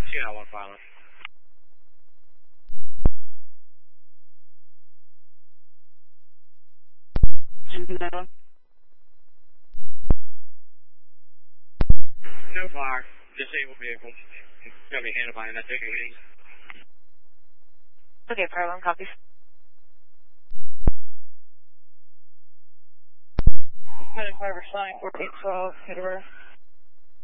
Seattle 1 pilot. No fire. Disabled vehicle. It's going to be handled by an FAA. Okay, Fire 1 copies. Headed Fiber Sign 4812, hit over.